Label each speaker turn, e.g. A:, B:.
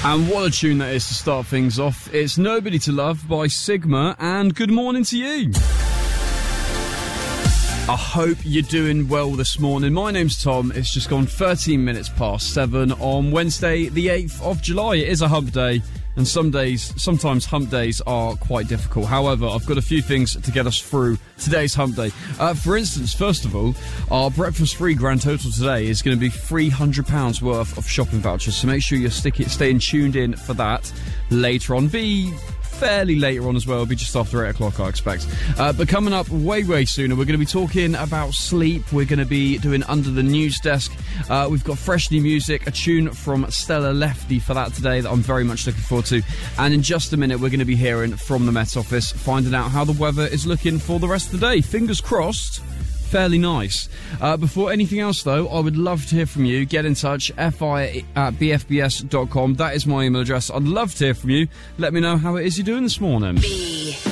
A: And what a tune that is to start things off. It's Nobody to Love by Sigma, and good morning to you. I hope you're doing well this morning. My name's Tom. It's just gone 13 minutes past 7 on Wednesday, the 8th of July. It is a hump day, and sometimes hump days are quite difficult. However, I've got a few things to get us through today's hump day. For instance, first of all, our breakfast free grand total today is going to be £300 worth of shopping vouchers, so make sure you're staying tuned in for that later on. Be fairly later on as well. It'll be just after 8 o'clock, I expect. But coming up way sooner, we're going to be talking about sleep. We're going to be doing Under the News Desk. We've got fresh new music, a tune from Stella Lefty for that today that I'm very much looking forward to. And in just a minute, we're going to be hearing from the Met Office, finding out how the weather is looking for the rest of the day. Fingers crossed. Fairly nice. Before anything else, though, I would love to hear from you. Get in touch, fi@bfbs.com. That is my email address. I'd love to hear from you. Let me know how it is you're doing this morning.